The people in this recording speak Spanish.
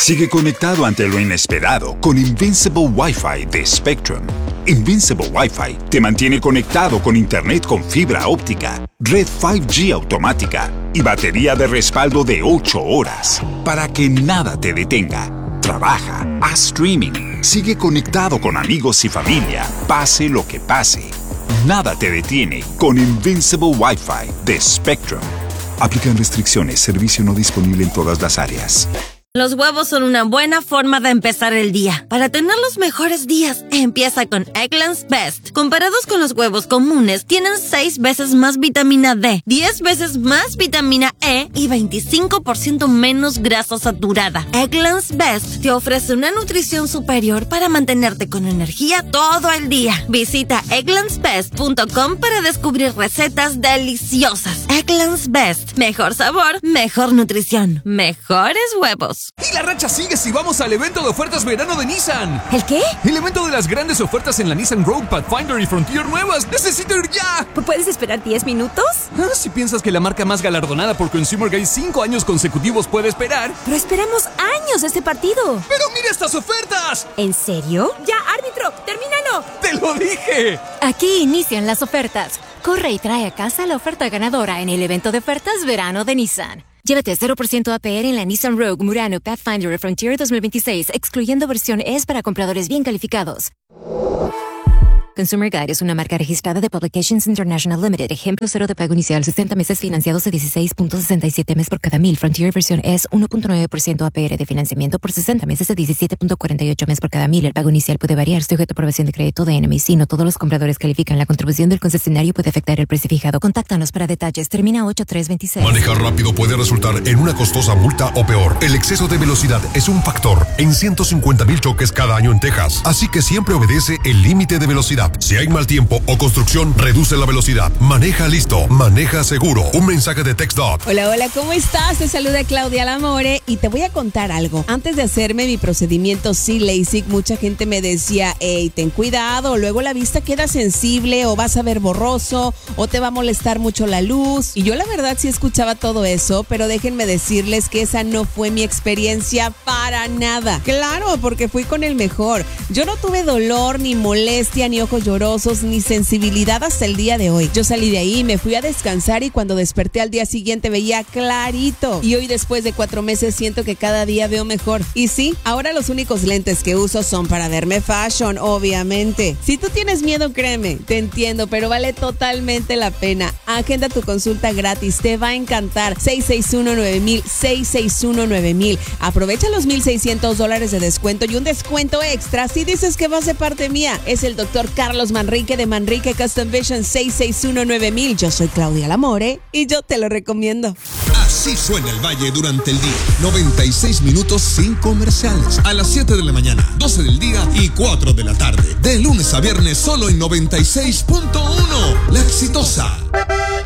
Sigue conectado ante lo inesperado con Invincible Wi-Fi de Spectrum. Invincible Wi-Fi te mantiene conectado con internet con fibra óptica, red 5G automática y batería de respaldo de 8 horas para que nada te detenga. Trabaja, haz streaming, sigue conectado con amigos y familia, pase lo que pase. Nada te detiene con Invincible Wi-Fi de Spectrum. Aplican restricciones, servicio no disponible en todas las áreas. Los huevos son una buena forma de empezar el día. Para tener los mejores días, empieza con Eggland's Best. Comparados con los huevos comunes, tienen 6 veces más vitamina D, 10 veces más vitamina E y 25% menos grasa saturada. Eggland's Best te ofrece una nutrición superior para mantenerte con energía todo el día. Visita egglandsbest.com para descubrir recetas deliciosas. Eggland's Best. Mejor sabor, mejor nutrición, mejores huevos. Y la racha sigue si vamos al evento de ofertas verano de Nissan. ¿El qué? El evento de las grandes ofertas en la Nissan Rogue, Pathfinder y Frontier nuevas. ¡Necesito ir ya! ¿Puedes esperar 10 minutos? Si piensas que la marca más galardonada por Consumer Guide 5 años consecutivos puede esperar. Pero esperamos años este partido. ¡Pero mira estas ofertas! ¿En serio? Ya, árbitro, termínalo. ¡Te lo dije! Aquí inician las ofertas. Corre y trae a casa la oferta ganadora en el evento de ofertas verano de Nissan. Llévate 0% APR en la Nissan Rogue, Murano, Pathfinder y Frontier 2026, excluyendo versión S para compradores bien calificados. Consumer Guide es una marca registrada de Publications International Limited. Ejemplo 0 de pago inicial, 60 meses financiados a 16.67 mes por cada 1000. Frontier versión es 1.9% APR de financiamiento por 60 meses a 17.48 mes por cada 1000. El pago inicial puede variar, sujeto a aprobación de crédito de NMC. No todos los compradores califican. La contribución del concesionario puede afectar el precio fijado. Contáctanos para detalles. Termina 8326. Manejar rápido puede resultar en una costosa multa o peor. El exceso de velocidad es un factor en 150,000 choques cada año en Texas. Así que siempre obedece el límite de velocidad. Si hay mal tiempo o construcción, reduce la velocidad. Maneja listo, maneja seguro. Un mensaje de TxDOT. Hola, hola, ¿cómo estás? Te saluda Claudia Lamore y te voy a contar algo. Antes de hacerme mi procedimiento LASIK, mucha gente me decía, hey, ten cuidado, luego la vista queda sensible o vas a ver borroso o te va a molestar mucho la luz. Y yo la verdad sí escuchaba todo eso, pero déjenme decirles que esa no fue mi experiencia para nada. Claro, porque fui con el mejor. Yo no tuve dolor, ni molestia, ni ojos llorosos, ni sensibilidad hasta el día de hoy. Yo salí de ahí, me fui a descansar y cuando desperté al día siguiente veía clarito. Y hoy después de 4 meses siento que cada día veo mejor. Y sí, ahora los únicos lentes que uso son para verme fashion, obviamente. Si tú tienes miedo, créeme, te entiendo, pero vale totalmente la pena. Agenda tu consulta gratis, te va a encantar. 661-9000, 661-9000. Aprovecha los $1,600 de descuento y un descuento extra si dices que vas de parte mía. Es el Dr. Carlos Manrique de Manrique Custom Vision. 661-9000. Yo soy Claudia Lamore y yo te lo recomiendo. Así suena el Valle durante el día. 96 minutos sin comerciales. A las 7 de la mañana, 12 del día y 4 de la tarde. De lunes a viernes solo en 96.1. La Exitosa.